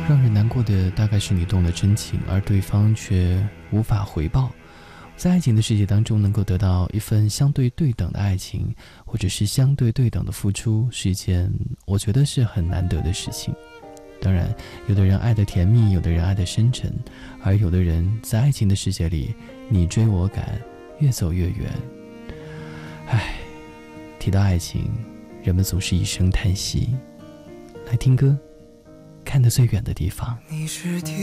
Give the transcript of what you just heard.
让人难过的大概是你动了真情，而对方却无法回报。在爱情的世界当中，能够得到一份相对对等的爱情，或者是相对对等的付出，是一件我觉得是很难得的事情。当然，有的人爱得甜蜜，有的人爱得深沉，而有的人在爱情的世界里你追我赶，越走越远。提到爱情，人们总是一声叹息。来听歌，看得最远的地方。 你是